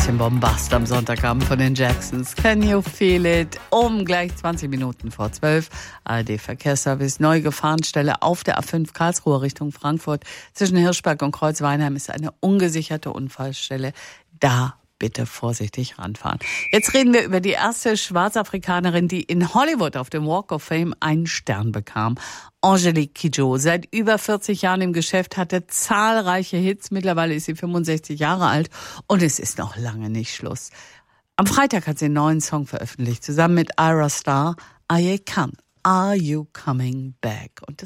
bisschen Bombast am Sonntagabend von den Jacksons. Can you feel it? Gleich 20 Minuten vor 12. ARD Verkehrsservice. Neue Gefahrenstelle auf der A5 Karlsruhe Richtung Frankfurt. Zwischen Hirschberg und Kreuzweinheim ist eine ungesicherte Unfallstelle. Da bitte vorsichtig ranfahren. Jetzt reden wir über die erste Schwarzafrikanerin, die in Hollywood auf dem Walk of Fame einen Stern bekam. Angelique Kidjo, seit über 40 Jahren im Geschäft, hatte zahlreiche Hits. Mittlerweile ist sie 65 Jahre alt und es ist noch lange nicht Schluss. Am Freitag hat sie einen neuen Song veröffentlicht, zusammen mit Ira Starr. Aye Can, Are You Coming Back? Und